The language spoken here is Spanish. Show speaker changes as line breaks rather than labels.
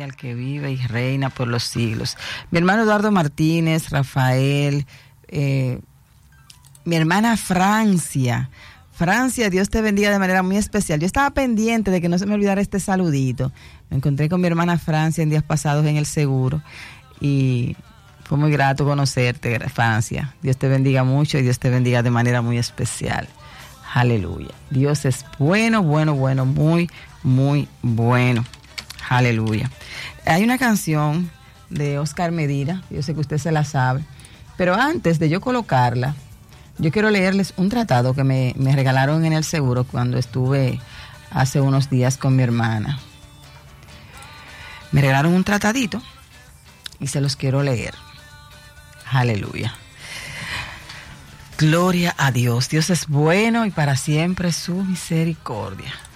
gloria al que vive y reina por los siglos. Mi hermano Eduardo Martínez, Rafael, mi hermana Francia, Dios te bendiga de manera muy especial. Yo estaba pendiente de que no se me olvidara este saludito. Me encontré con mi hermana Francia en días pasados en el seguro y fue muy grato conocerte, Francia. Dios te bendiga mucho y Dios te bendiga de manera muy especial. Aleluya. Dios es bueno, muy, muy bueno. Aleluya. Hay una canción de Oscar Medina, yo sé que usted se la sabe, pero antes de yo colocarla, yo quiero leerles un tratado que me regalaron en el seguro cuando estuve hace unos días con mi hermana. Me regalaron un tratadito y se los quiero leer. Aleluya. Gloria a Dios. Dios es bueno y para siempre su misericordia.